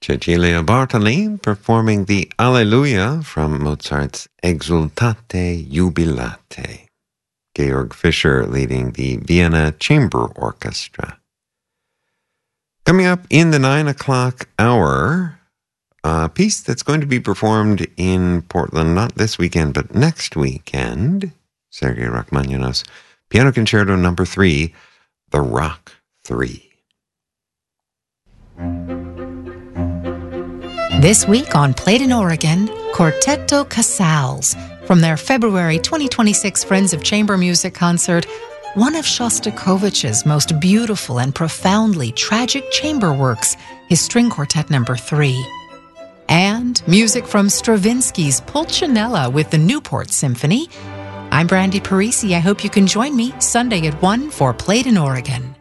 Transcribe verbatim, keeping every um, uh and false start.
Cecilia Bartoli performing the Alleluia from Mozart's Exultate Jubilate. Georg Fischer leading the Vienna Chamber Orchestra. Coming up in the nine o'clock hour, a piece that's going to be performed in Portland, not this weekend, but next weekend. Sergei Rachmaninoff's Piano Concerto Number Three, The Rock Three. This week on Played in Oregon, Quartetto Casals from their February twenty twenty-six Friends of Chamber Music concert, one of Shostakovich's most beautiful and profoundly tragic chamber works, his String Quartet Number Three. And music from Stravinsky's Pulcinella with the Newport Symphony. I'm Brandy Parisi. I hope you can join me Sunday at one for Played in Oregon.